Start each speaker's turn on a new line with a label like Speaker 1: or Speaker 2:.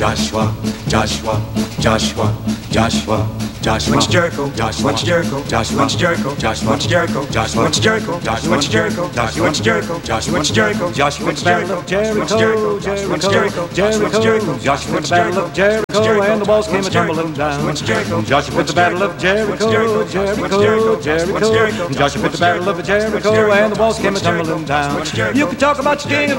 Speaker 1: Joshua, Joshua, Joshua, Joshua, Joshua. Went to Jericho, Joshua, went to Jericho, Joshua, went to Jericho, Joshua, went to Jericho, Joshua, went to Jericho, Joshua, went to Jericho, Joshua, went to Jericho, Joshua, went to Jericho, Joshua, went to Jericho, Jericho, Joshua, went to Jericho, Jericho, Joshua, went to Battle of Jericho, and the walls came a-tumbling down. Joshua went to Battle of Jericho, Jericho, Jericho, Joshua went to Battle of Jericho, and the walls came a-tumbling down. You can talk about your king